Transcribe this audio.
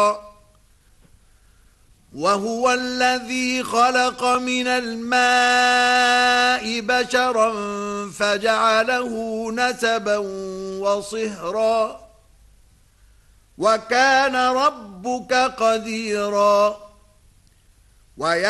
وهو الذي خلق من الماء بشرا فجعله نسبا وصهرا وكان ربك قديرا